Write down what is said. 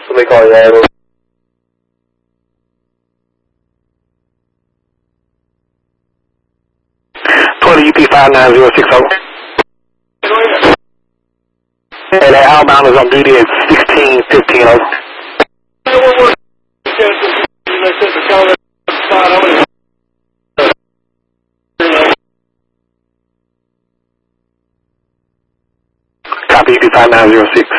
Somebody call you out. UP 59060. And that outbound is on duty at 1615. Copy UP 5906.